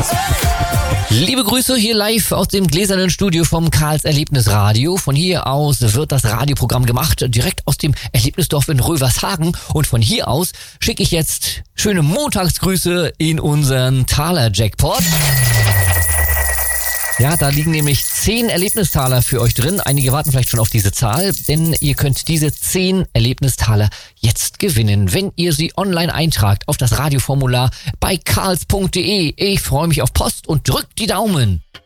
Liebe Grüße hier live aus dem gläsernen Studio vom Karls Erlebnisradio. Von hier aus wird das Radioprogramm gemacht, direkt aus dem Erlebnisdorf in Rövershagen. Und von hier aus schicke ich jetzt schöne Montagsgrüße in unseren Taler-Jackpot. Ja, da liegen nämlich 10 Erlebnistaler für euch drin. Einige warten vielleicht schon auf diese Zahl, denn ihr könnt diese 10 Erlebnistaler jetzt gewinnen, wenn ihr sie online eintragt auf das Radioformular bei karls.de. Ich freue mich auf Post und drückt die Daumen.